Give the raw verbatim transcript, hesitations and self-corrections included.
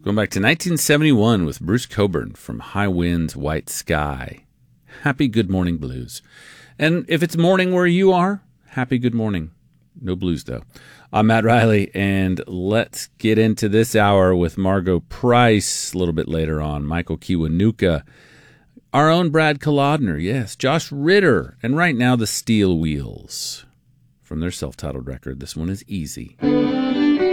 Going back to nineteen seventy-one with Bruce Cockburn from High Winds, White Sky. Happy Good Morning Blues. And if it's morning where you are, happy good morning. No blues, though. I'm Matt Riley, and let's get into this hour with Margo Price a little bit later on, Michael Kiwanuka, our own Brad Kolodner, yes, Josh Ritter, and right now the Steel Wheels. From their self-titled record, this one is Easy.